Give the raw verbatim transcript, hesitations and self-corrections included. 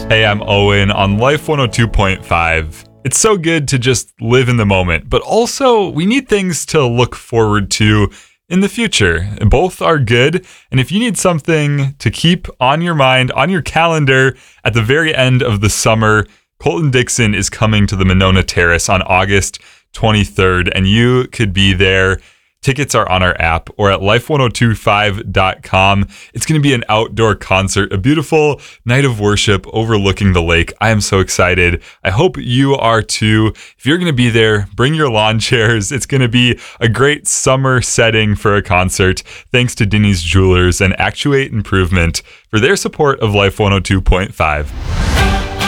Hey, I'm Owen on Life one oh two point five. It's so good to just live in the moment, but also we need things to look forward to in the future. Both are good, and if you need something to keep on your mind, on your calendar at the very end of the summer, Colton Dixon is coming to the Monona Terrace on August twenty-third, and you could be there. Tickets are on our app or at life ten twenty-five dot com. It's going to be an outdoor concert, a beautiful night of worship overlooking the lake. I am so excited. I hope you are too. If you're going to be there, bring your lawn chairs. It's going to be a great summer setting for a concert. Thanks to Denny's Jewelers and Actuate Improvement for their support of Life one oh two point five.